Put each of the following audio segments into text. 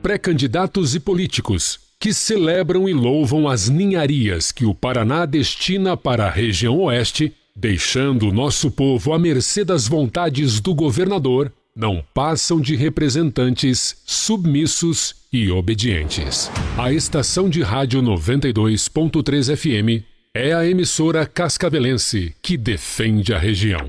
pré-candidatos e políticos que celebram e louvam as ninharias que o Paraná destina para a região oeste, deixando o nosso povo à mercê das vontades do governador, não passam de representantes submissos e obedientes. A estação de rádio 92.3 FM é a emissora cascavelense que defende a região.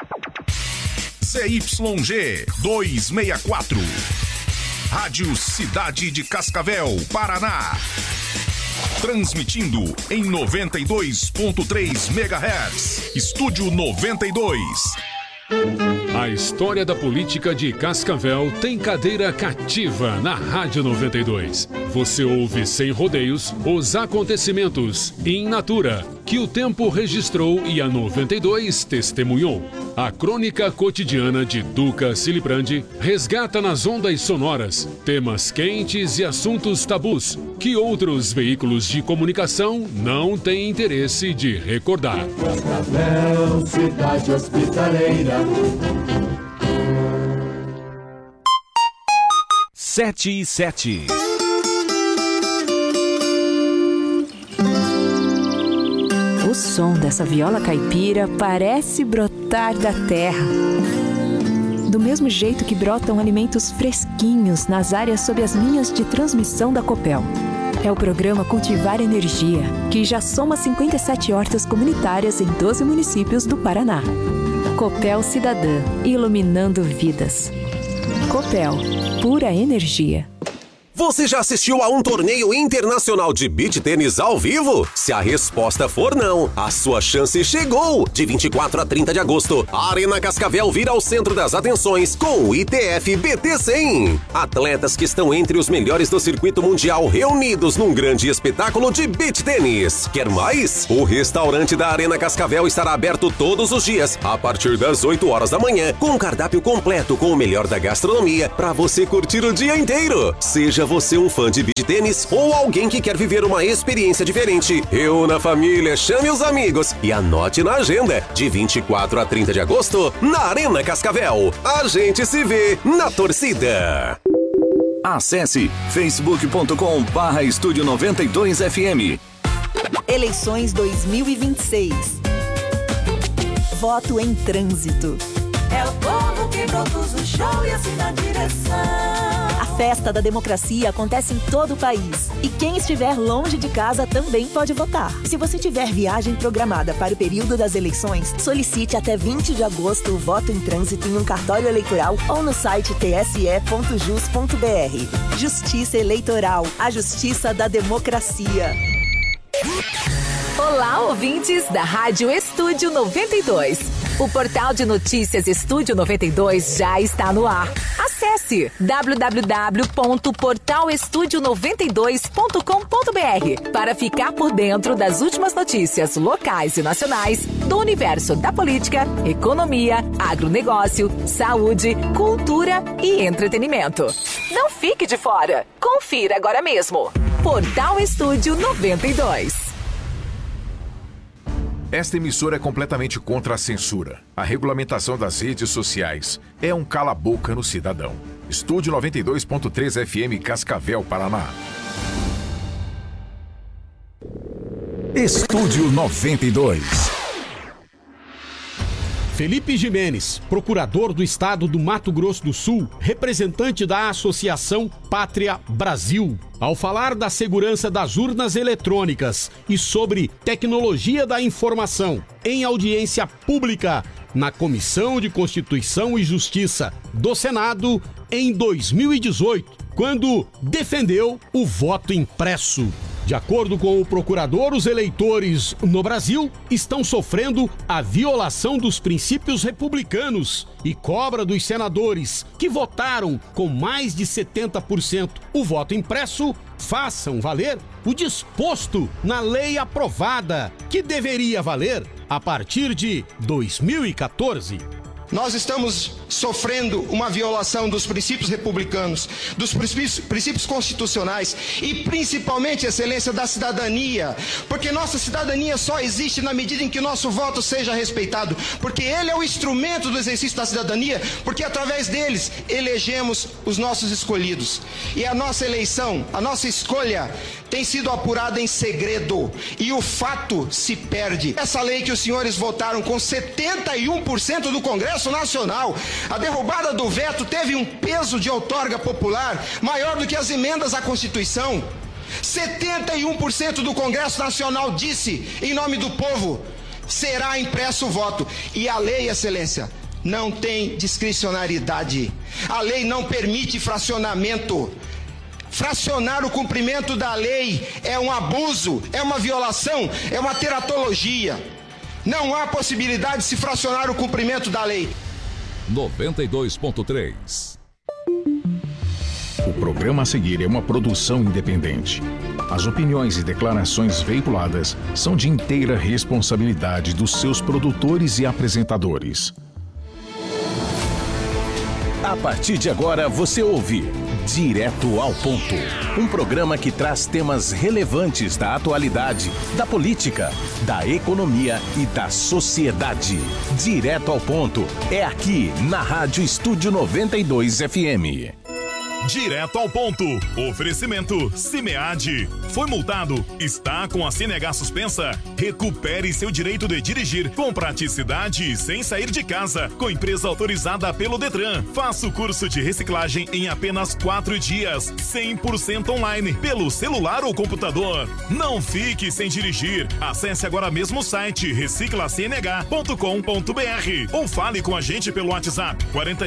CYG 264, Rádio Cidade de Cascavel, Paraná. Transmitindo em 92.3 MHz. Estúdio 92. A história da política de Cascavel tem cadeira cativa na Rádio 92. Você ouve sem rodeios os acontecimentos in natura que o tempo registrou e a 92 testemunhou. A crônica cotidiana de Duca Silibrandi resgata nas ondas sonoras temas quentes e assuntos tabus que outros veículos de comunicação não têm interesse de recordar. Cascavel, cidade hospitaleira. 7:07. O som dessa viola caipira parece brotar da terra. Do mesmo jeito que brotam alimentos fresquinhos nas áreas sob as linhas de transmissão da Copel. É o programa Cultivar Energia, que já soma 57 hortas comunitárias em 12 municípios do Paraná. Copel Cidadã, iluminando vidas. Copel, pura energia. Você já assistiu a um torneio internacional de beach tênis ao vivo? Se a resposta for não, a sua chance chegou! De 24 a 30 de agosto, a Arena Cascavel vira ao centro das atenções com o ITF BT100. Atletas que estão entre os melhores do circuito mundial reunidos num grande espetáculo de beach tênis. Quer mais? O restaurante da Arena Cascavel estará aberto todos os dias, a partir das 8 horas da manhã, com um cardápio completo com o melhor da gastronomia para você curtir o dia inteiro. Seja você um fã de beach tênis ou alguém que quer viver uma experiência diferente, reúna a família, chame os amigos e anote na agenda. De 24 a 30 de agosto, na Arena Cascavel. A gente se vê na torcida. Acesse facebook.com/Estúdio 92 FM. Eleições 2026. Voto em trânsito. É o povo que produz o show e assina a direção. A festa da democracia acontece em todo o país. E quem estiver longe de casa também pode votar. Se você tiver viagem programada para o período das eleições, solicite até 20 de agosto o voto em trânsito em um cartório eleitoral ou no site tse.jus.br. Justiça Eleitoral, a justiça da democracia. Olá, ouvintes da Rádio Estúdio 92. O portal de notícias Estúdio 92 já está no ar. Acesse www.portalestudio92.com.br para ficar por dentro das últimas notícias locais e nacionais do universo da política, economia, agronegócio, saúde, cultura e entretenimento. Não fique de fora. Confira agora mesmo. Portal Estúdio 92. Esta emissora é completamente contra a censura. A regulamentação das redes sociais é um cala-boca no cidadão. Estúdio 92.3 FM Cascavel, Paraná. Estúdio 92. Felipe Jimenez, procurador do estado do Mato Grosso do Sul, representante da Associação Pátria Brasil, ao falar da segurança das urnas eletrônicas e sobre tecnologia da informação em audiência pública na Comissão de Constituição e Justiça do Senado em 2018, quando defendeu o voto impresso. De acordo com o procurador, os eleitores no Brasil estão sofrendo a violação dos princípios republicanos e cobra dos senadores que votaram com mais de 70% o voto impresso façam valer o disposto na lei aprovada, que deveria valer a partir de 2014. Nós estamos sofrendo uma violação dos princípios republicanos, dos princípios constitucionais e principalmente, Excelência, da cidadania, porque nossa cidadania só existe na medida em que nosso voto seja respeitado, porque ele é o instrumento do exercício da cidadania, porque através deles elegemos os nossos escolhidos. E a nossa eleição, a nossa escolha tem sido apurada em segredo e o fato se perde. Essa lei que os senhores votaram com 71% do Congresso Nacional, a derrubada do veto teve um peso de outorga popular maior do que as emendas à Constituição. 71% do Congresso Nacional disse, em nome do povo, será impresso o voto. E a lei, Excelência, não tem discricionariedade. A lei não permite fracionamento. Fracionar o cumprimento da lei é um abuso, é uma violação, é uma teratologia. Não há possibilidade de se fracionar o cumprimento da lei. 92.3. O programa a seguir é uma produção independente. As opiniões e declarações veiculadas são de inteira responsabilidade dos seus produtores e apresentadores. A partir de agora você ouve Direto ao Ponto, um programa que traz temas relevantes da atualidade, da política, da economia e da sociedade. Direto ao Ponto é aqui na Rádio Estúdio 92 FM. Direto ao ponto. Oferecimento Cimead. Foi multado? Está com a CNH suspensa? Recupere seu direito de dirigir com praticidade e sem sair de casa. Com empresa autorizada pelo Detran. Faça o curso de reciclagem em apenas 4 dias. 100% online, pelo celular ou computador. Não fique sem dirigir. Acesse agora mesmo o site reciclacnh.com.br ou fale com a gente pelo WhatsApp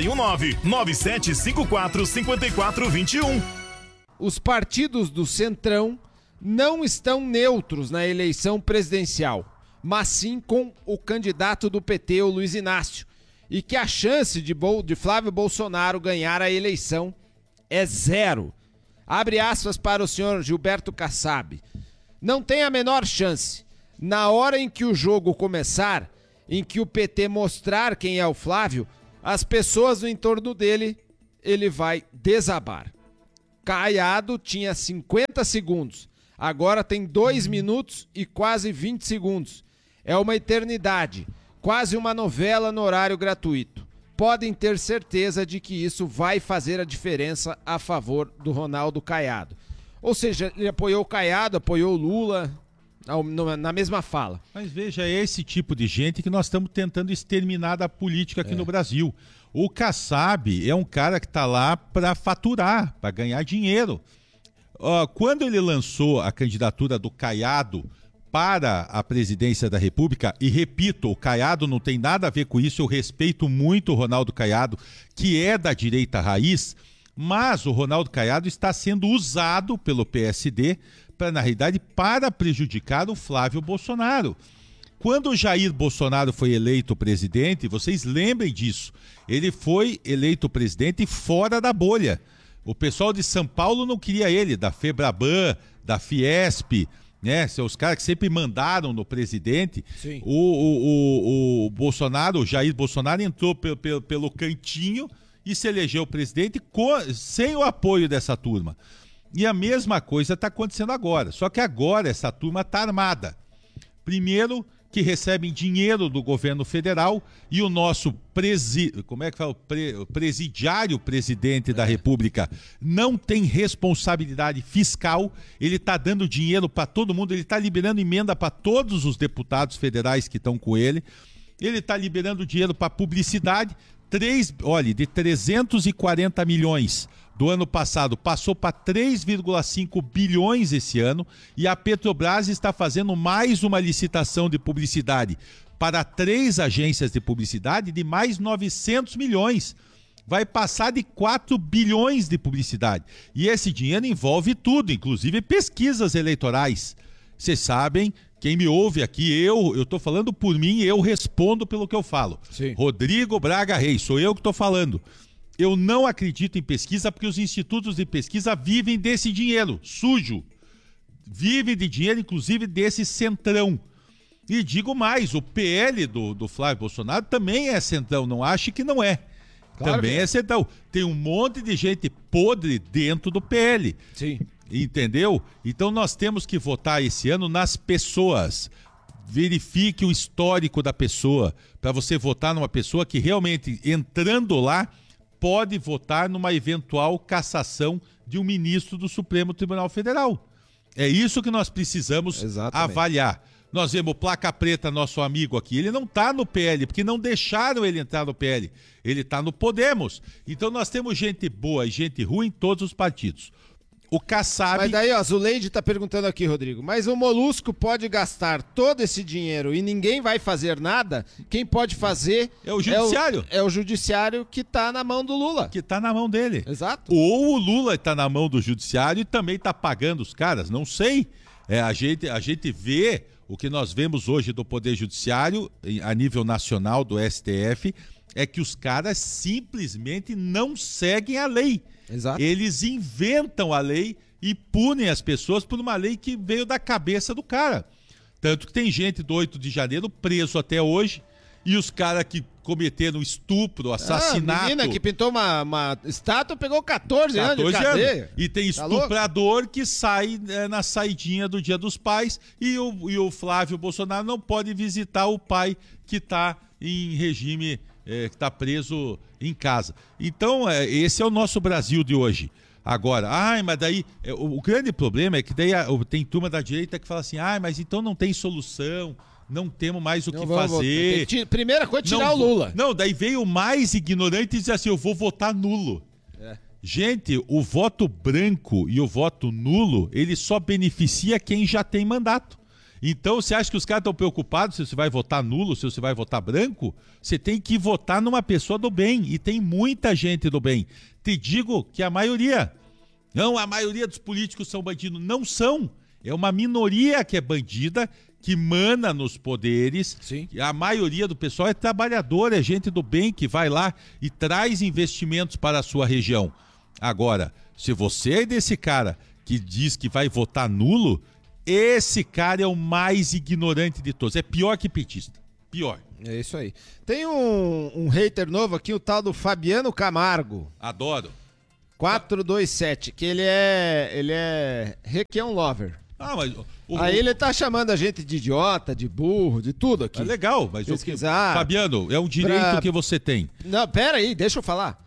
419-9754-5421. Os partidos do Centrão não estão neutros na eleição presidencial, mas sim com o candidato do PT, o Luiz Inácio, e que a chance de Flávio Bolsonaro ganhar a eleição é zero. Abre aspas para o senhor Gilberto Kassab. Não tem a menor chance. Na hora em que o jogo começar, em que o PT mostrar quem é o Flávio, as pessoas no entorno dele, ele vai desabar. Caiado tinha 50 segundos, agora tem 2 minutos e quase 20 segundos. É uma eternidade, quase uma novela no horário gratuito. Podem ter certeza de que isso vai fazer a diferença a favor do Ronaldo Caiado. Ou seja, ele apoiou o Caiado, apoiou o Lula na mesma fala. Mas veja, é esse tipo de gente que nós estamos tentando exterminar da política aqui no Brasil. O Kassab é um cara que está lá para faturar, para ganhar dinheiro. Quando ele lançou a candidatura do Caiado para a presidência da República, e repito, o Caiado não tem nada a ver com isso, eu respeito muito o Ronaldo Caiado, que é da direita raiz, mas o Ronaldo Caiado está sendo usado pelo PSD, na realidade, para prejudicar o Flávio Bolsonaro. Quando o Jair Bolsonaro foi eleito presidente, vocês lembrem disso, ele foi eleito presidente fora da bolha. O pessoal de São Paulo não queria ele, da Febraban, da Fiesp, né? São os caras que sempre mandaram no presidente. Sim. O Bolsonaro, o Jair Bolsonaro entrou pelo cantinho e se elegeu presidente sem o apoio dessa turma. E a mesma coisa está acontecendo agora, só que agora essa turma está armada. Primeiro, que recebem dinheiro do governo federal, e o nosso presidiário presidente da República não tem responsabilidade fiscal, ele está dando dinheiro para todo mundo, ele está liberando emenda para todos os deputados federais que estão com ele está liberando dinheiro para publicidade, de 340 milhões do ano passado, passou para 3,5 bilhões esse ano, e a Petrobras está fazendo mais uma licitação de publicidade para 3 agências de publicidade de mais 900 milhões. Vai passar de 4 bilhões de publicidade. E esse dinheiro envolve tudo, inclusive pesquisas eleitorais. Vocês sabem, quem me ouve aqui, eu estou falando por mim, eu respondo pelo que eu falo. Sim. Rodrigo Braga Reis, sou eu que estou falando. Eu não acredito em pesquisa porque os institutos de pesquisa vivem desse dinheiro sujo. Vivem de dinheiro, inclusive, desse centrão. E digo mais, o PL do Flávio Bolsonaro também é centrão, não ache que não é. Claro também é centrão. Tem um monte de gente podre dentro do PL. Sim. Entendeu? Então nós temos que votar esse ano nas pessoas. Verifique o histórico da pessoa, para você votar numa pessoa que realmente, entrando lá, pode votar numa eventual cassação de um ministro do Supremo Tribunal Federal. É isso que nós precisamos avaliar. Nós vemos o Placa Preta, nosso amigo aqui, ele não está no PL, porque não deixaram ele entrar no PL. Ele está no Podemos. Então nós temos gente boa e gente ruim em todos os partidos. O Kassab... Mas daí, ó, Zuleide tá perguntando aqui, Rodrigo, mas o Molusco pode gastar todo esse dinheiro e ninguém vai fazer nada? Quem pode fazer... É o Judiciário. É o Judiciário que tá na mão do Lula. Que tá na mão dele. Exato. Ou o Lula tá na mão do Judiciário e também tá pagando os caras, não sei. A gente vê o que nós vemos hoje do Poder Judiciário, a nível nacional do STF, é que os caras simplesmente não seguem a lei. Exato. Eles inventam a lei e punem as pessoas por uma lei que veio da cabeça do cara. Tanto que tem gente do 8 de janeiro preso até hoje, e os caras que cometeram estupro, assassinato... A menina que pintou uma estátua pegou 14 anos de cadeia. E tem estuprador que sai na saidinha do Dia dos Pais, e o Flávio Bolsonaro não pode visitar o pai que está em regime... que está preso em casa. Então, esse é o nosso Brasil de hoje. Agora, mas daí, o grande problema é que daí tem turma da direita que fala assim, mas então não tem solução, não temos mais o que fazer. Primeira coisa, tirar o Lula. Não, daí veio o mais ignorante e diz assim, eu vou votar nulo. Gente, o voto branco e o voto nulo, ele só beneficia quem já tem mandato. Então, você acha que os caras estão preocupados se você vai votar nulo, se você vai votar branco? Você tem que votar numa pessoa do bem, e tem muita gente do bem. Te digo que a maioria dos políticos são bandidos. Não são. É uma minoria que é bandida, que mana nos poderes. Sim. A maioria do pessoal é trabalhador, é gente do bem que vai lá e traz investimentos para a sua região. Agora, se você é desse cara que diz que vai votar nulo... Esse cara é o mais ignorante de todos. É pior que petista. Pior. É isso aí. Tem um hater novo aqui, o tal do Fabiano Camargo. Adoro. 427, que ele é Requião Lover. Mas... Aí ele tá chamando a gente de idiota, de burro, de tudo aqui. É legal, mas pesquisar. Fabiano, é um direito que você tem. Não, pera aí, deixa eu falar.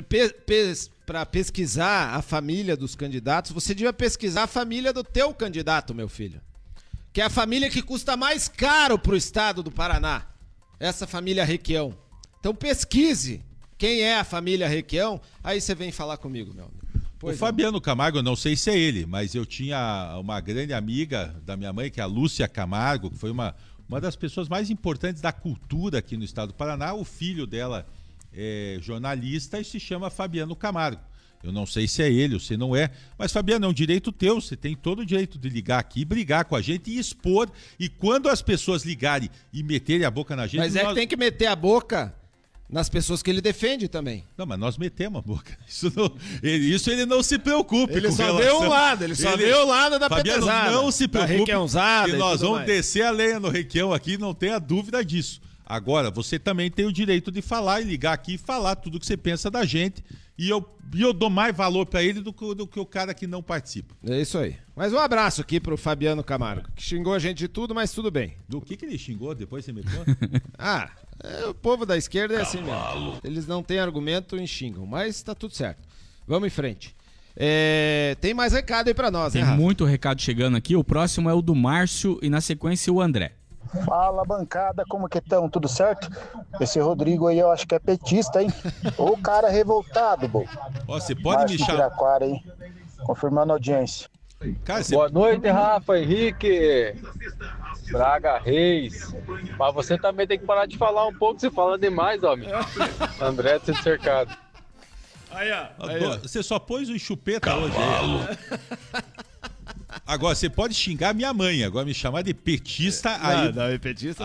Para pesquisar a família dos candidatos, você devia pesquisar a família do teu candidato, meu filho. Que é a família que custa mais caro pro estado do Paraná. Essa família Requião. Então pesquise quem é a família Requião, aí você vem falar comigo, meu amigo. O Fabiano Camargo, eu não sei se é ele, mas eu tinha uma grande amiga da minha mãe, que é a Lúcia Camargo, que foi uma das pessoas mais importantes da cultura aqui no estado do Paraná. O filho dela é jornalista e se chama Fabiano Camargo. Eu não sei se é ele ou se não é, mas Fabiano, é um direito teu, você tem todo o direito de ligar aqui, brigar com a gente e expor, e quando as pessoas ligarem e meterem a boca na gente... Mas que tem que meter a boca nas pessoas que ele defende também. Não, mas nós metemos a boca. Isso ele não se preocupe. Ele só vê um lado, ele só vê o lado da Fabiano, petezada. Não se preocupe, que nós vamos mais. Descer a lenha no Requião aqui, não tenha dúvida disso. Agora, você também tem o direito de falar e ligar aqui e falar tudo o que você pensa da gente. E eu dou mais valor pra ele do que o cara que não participa. É isso aí. Mas um abraço aqui pro Fabiano Camargo, que xingou a gente de tudo, mas tudo bem. Do que ele xingou? Depois você me conta. O povo da esquerda é assim mesmo. Eles não têm argumento e xingam, mas tá tudo certo. Vamos em frente. Tem mais recado aí pra nós, né, Rafa? Tem muito recado chegando aqui. O próximo é o do Márcio e na sequência o André. Fala, bancada, como que estão? Tudo certo? Esse Rodrigo aí eu acho que é petista, hein? Ô cara revoltado, bom. Você pode me chamar... hein? Confirmando a audiência. Cara, Boa noite, Rafa, Henrique, Braga Reis. Mas você também tem que parar de falar um pouco, você fala demais, homem. André de Cercado. Aí, ó. Você só pôs o chupeta hoje aí. Agora, você pode xingar minha mãe, agora me chamar de petista, petista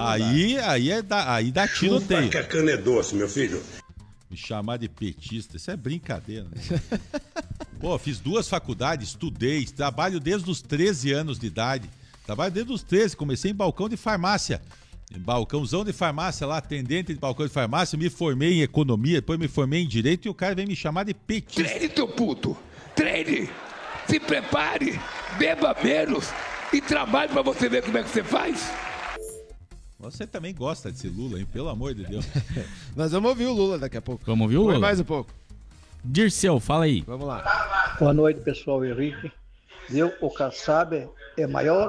aí dá tiroteio. Que a cana é doce, meu filho. Me chamar de petista, isso é brincadeira, né? Pô, fiz 2 faculdades, estudei, trabalho desde os 13 anos de idade. Trabalho desde os 13, comecei em balcão de farmácia. Em balcãozão de farmácia lá, atendente de balcão de farmácia, me formei em economia, depois me formei em direito e o cara vem me chamar de petista. Treine, teu puto! Treine! Se prepare, beba menos e trabalhe pra você ver como é que você faz. Você também gosta de ser Lula, hein? Pelo amor de Deus. Nós vamos ouvir o Lula daqui a pouco. Vamos ouvir o Lula? Mais um pouco. Dirceu, fala aí. Vamos lá. Boa noite, pessoal. Henrique. O Kassab é o maior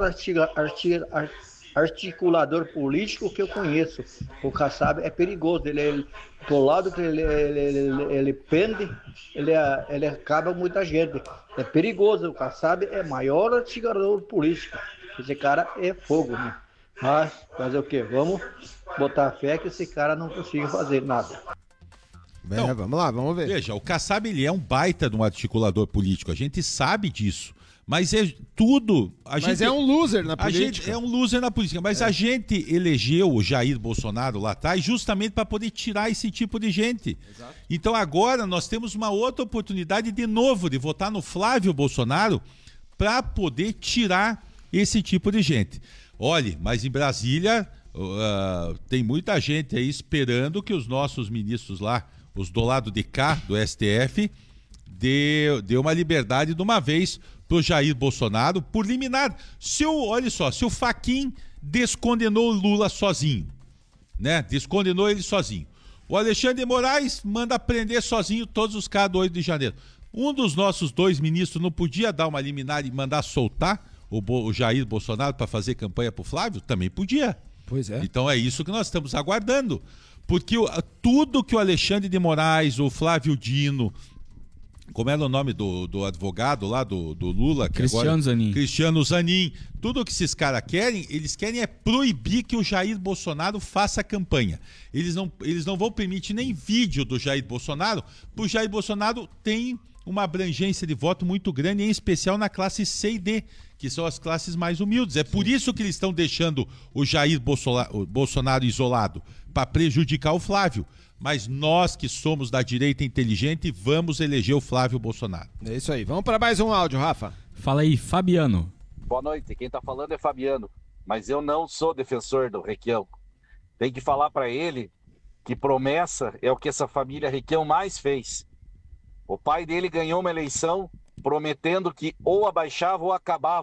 articulador político que eu conheço. O Kassab é perigoso. Do lado que ele pende, ele acaba muita gente. É perigoso. O Kassab é o maior articulador político. Esse cara é fogo, né? Mas fazer o quê? Vamos botar fé que esse cara não consiga fazer nada. Vamos lá, vamos ver. Veja, o Kassab, ele é um baita de um articulador político. A gente sabe disso. Mas é tudo... Mas é um loser na política. É um loser na política. Mas a gente elegeu o Jair Bolsonaro lá atrás justamente para poder tirar esse tipo de gente. Exato. Então agora nós temos uma outra oportunidade de novo de votar no Flávio Bolsonaro para poder tirar esse tipo de gente. Olhe, mas em Brasília tem muita gente aí esperando que os nossos ministros lá, os do lado de cá, do STF, dê uma liberdade de uma vez pro Jair Bolsonaro por liminar. Olha só, se o Fachin descondenou o Lula sozinho, né? Descondenou ele sozinho. O Alexandre de Moraes manda prender sozinho todos os caras do 8 de janeiro. Um dos nossos 2 ministros não podia dar uma liminar e mandar soltar o Jair Bolsonaro para fazer campanha pro Flávio? Também podia. Pois é. Então é isso que nós estamos aguardando. Porque tudo que o Alexandre de Moraes, o Flávio Dino, como era o nome do advogado lá do Lula? Cristiano Zanin. Tudo que esses caras querem, eles querem é proibir que o Jair Bolsonaro faça campanha. Eles não vão permitir nem vídeo do Jair Bolsonaro, porque o Jair Bolsonaro tem uma abrangência de voto muito grande, em especial na classe C e D, que são as classes mais humildes. É por isso que eles estão deixando o Jair Bolsonaro isolado, para prejudicar o Flávio. Mas nós que somos da direita inteligente vamos eleger o Flávio Bolsonaro. É isso aí. Vamos para mais um áudio, Rafa. Fala aí, Fabiano. Boa noite. Quem tá falando é Fabiano. Mas eu não sou defensor do Requião. Tem que falar para ele que promessa é o que essa família Requião mais fez. O pai dele ganhou uma eleição prometendo que ou abaixava ou acabava